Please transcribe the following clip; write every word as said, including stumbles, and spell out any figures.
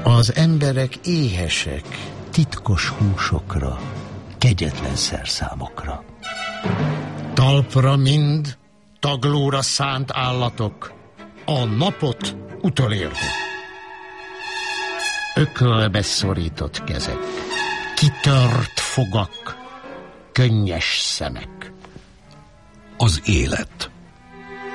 Az emberek éhesek titkos húsokra, kegyetlen szerszámokra. Talpra mind, taglóra szánt állatok, a napot utolérni. Ökölbe szorított kezek, kitört fogak, könnyes szemek. Az élet.